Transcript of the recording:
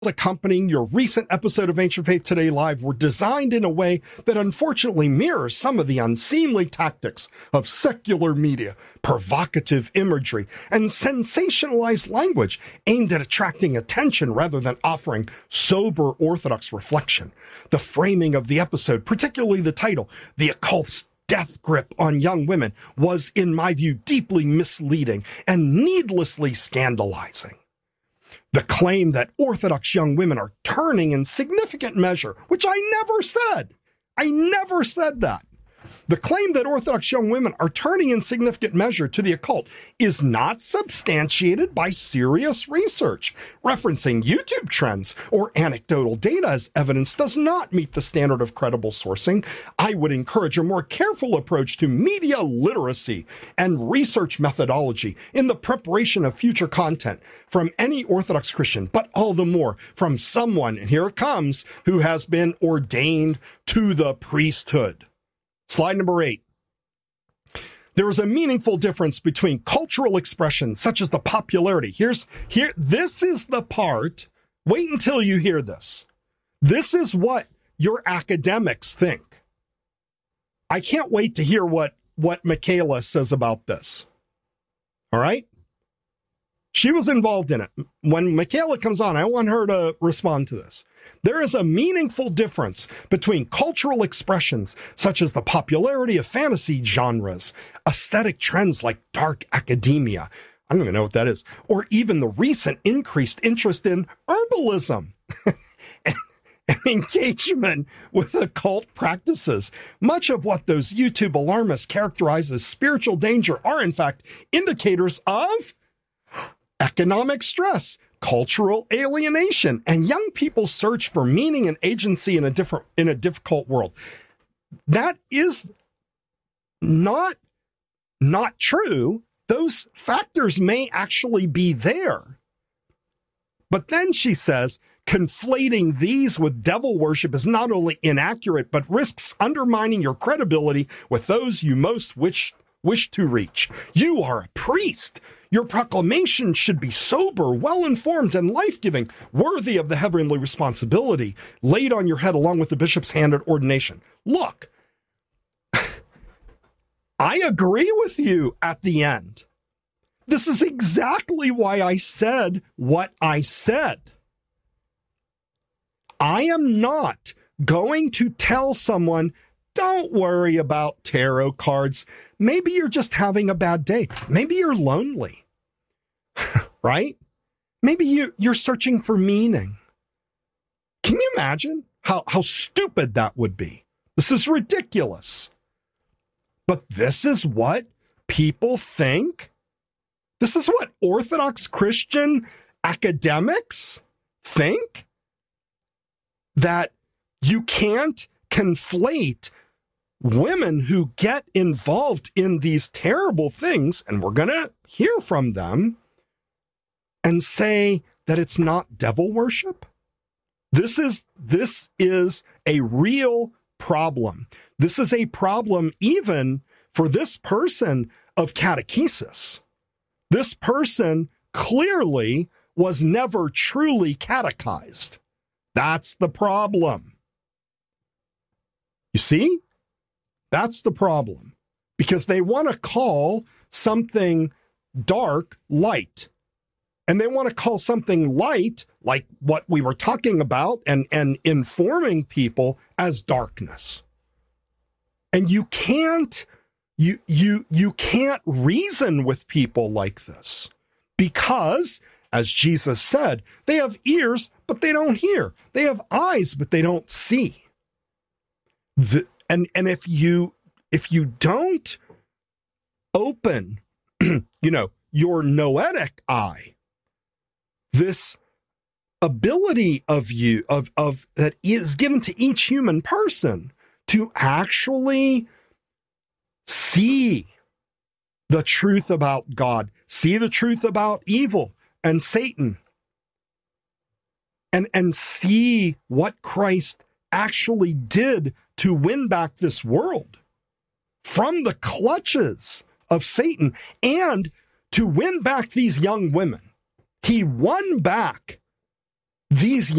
accompanying your recent episode of Ancient Faith Today Live were designed in a way that unfortunately mirrors some of the unseemly tactics of secular media, provocative imagery, and sensationalized language aimed at attracting attention rather than offering sober Orthodox reflection. The framing of the episode, particularly the title, The Occult's Death Grip on Young Women, was, in my view, deeply misleading and needlessly scandalizing. The claim that Orthodox young women are turning in significant measure, which I never said that. The claim that Orthodox young women are turning in significant measure to the occult is not substantiated by serious research. Referencing YouTube trends or anecdotal data as evidence does not meet the standard of credible sourcing. I would encourage a more careful approach to media literacy and research methodology in the preparation of future content from any Orthodox Christian, but all the more from someone, and here it comes, who has been ordained to the priesthood. Slide number 8. There is a meaningful difference between cultural expressions such as the popularity. This is the part. Wait until you hear this. This is what your academics think. I can't wait to hear what Michaela says about this. All right? She was involved in it. When Michaela comes on, I want her to respond to this. There is a meaningful difference between cultural expressions such as the popularity of fantasy genres, aesthetic trends like dark academia, I don't even know what that is, or even the recent increased interest in herbalism and engagement with occult practices. Much of what those YouTube alarmists characterize as spiritual danger are, in fact, indicators of economic stress, cultural alienation, and young people's search for meaning and agency in a difficult world. That is not true. Those factors may actually be there. But then she says, conflating these with devil worship is not only inaccurate, but risks undermining your credibility with those you most wish to reach. You are a priest. Your proclamation should be sober, well-informed, and life-giving, worthy of the heavenly responsibility laid on your head along with the bishop's hand at ordination. Look, I agree with you at the end. This is exactly why I said what I said. I am not going to tell someone, don't worry about tarot cards. Maybe you're just having a bad day. Maybe you're lonely. Right? Maybe you're searching for meaning. Can you imagine how stupid that would be? This is ridiculous. But this is what people think. This is what Orthodox Christian academics think. That you can't conflate women who get involved in these terrible things, and we're going to hear from them, and say that it's not devil worship. This is a real problem. This is a problem even for this person of catechesis. This person clearly was never truly catechized. That's the problem. You see? That's the problem. Because they want to call something dark light. And they want to call something light, like what we were talking about, and informing people as darkness. And you can't reason with people like this because, as Jesus said, they have ears, but they don't hear. They have eyes, but they don't see. And if you don't open, your noetic eye, this ability of that is given to each human person to actually see the truth about God, see the truth about evil and Satan, and see what Christ actually did to win back this world from the clutches of Satan and to win back these young women. He won back These